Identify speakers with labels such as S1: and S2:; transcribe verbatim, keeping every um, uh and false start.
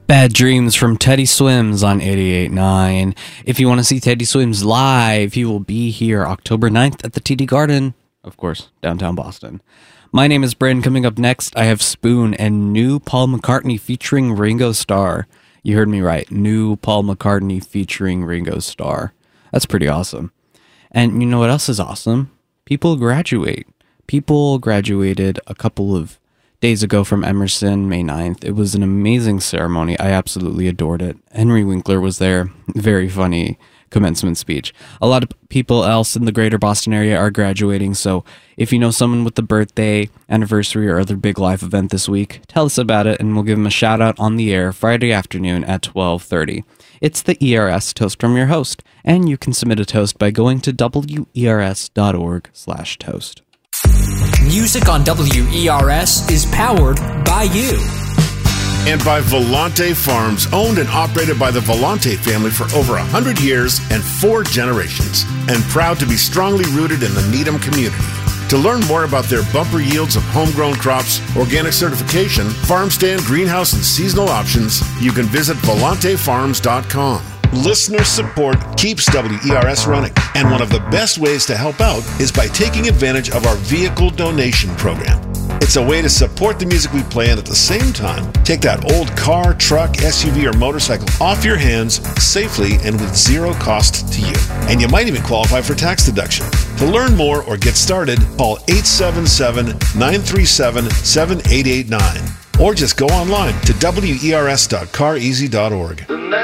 S1: Bad Dreams from Teddy Swims on eighty-eight point nine. If you want to see Teddy Swims live, he will be here October ninth at the T D Garden, of course, downtown Boston. My name is Bryn. Coming up next, I have Spoon and new Paul McCartney featuring Ringo Starr. You heard me right. New Paul McCartney featuring Ringo Starr. That's pretty awesome. And you know what else is awesome? People graduate. People graduated a couple of days ago from Emerson, May ninth. It was an amazing ceremony. I absolutely adored it. Henry Winkler was there. Very funny commencement speech. A lot of people else in the greater Boston area are graduating, so if you know someone with a birthday, anniversary, or other big life event this week, tell us about it and we'll give them a shout out on the air Friday afternoon at twelve thirty. It's the E R S Toast from your host, and you can submit a toast by going to W E R S dot org slash toast.
S2: Music on W E R S is powered by you.
S3: And by Volante Farms, owned and operated by the Volante family for over one hundred years and four generations, and proud to be strongly rooted in the Needham community. To learn more about their bumper yields of homegrown crops, organic certification, farm stand, greenhouse, and seasonal options, you can visit volante farms dot com. Listener support keeps W E R S running, and one of the best ways to help out is by taking advantage of our vehicle donation program. It's a way to support the music we play and at the same time take that old car, truck, S U V, or motorcycle off your hands safely and with zero cost to you. And you might even qualify for tax deduction. To learn more or get started, call eight seven seven, nine three seven, seven eight eight nine or just go online to W E R S dot car easy dot org.